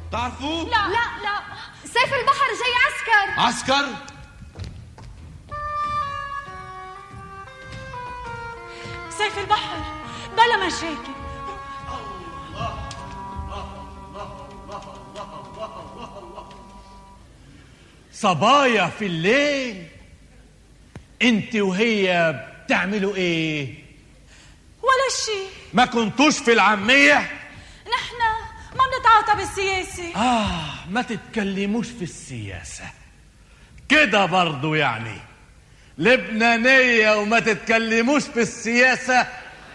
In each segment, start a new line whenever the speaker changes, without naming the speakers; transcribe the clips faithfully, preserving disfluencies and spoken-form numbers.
تعرفوه؟
لا لا لا، سيف البحر جاي عسكر.
عسكر؟
سيف البحر بلا مشاكل.
الله الله الله الله الله الله الله. صبايا في الليل، انت وهي بتعملوا ايه؟
ولا شيء.
ما كنتوش في العامية؟
نحن ما بنتعاطى بالسياسة.
آه، ما تتكلموش في السياسة كده برضو يعني لبنانية وما تتكلموش في السياسة.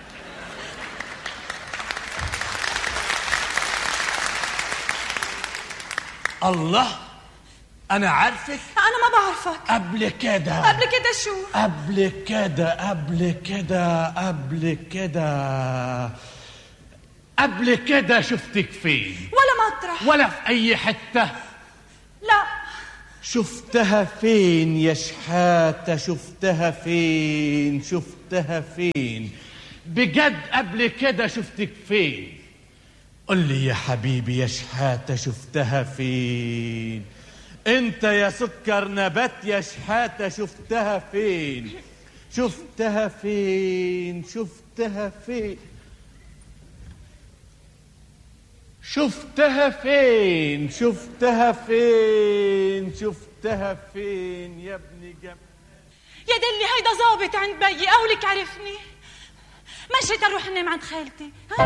الله، أنا عارفك.
أنا ما بعرفك.
قبل كده.
قبل كده شو؟
قبل كده قبل كده قبل كده قبل كده شفتك فين؟
ولا مطرح
ولا في أي حتة.
لا.
شفتها فين يا شحاتة؟ شفتها فين؟ شفتها فين بجد؟ قبل كده شفتك فين؟ قل لي يا حبيبي يا شحاتة، شفتها فين؟ انت يا سكر نبات يا شحاتة، شفتها فين؟ شفتها فين؟ شفتها فين؟ شفتها فين؟ شفتها فين؟ شفتها فين يا ابني جم؟
يا دلي هيدا ظابط عند بيي، قولك عرفني. مشيت اروح انام عند خالتي.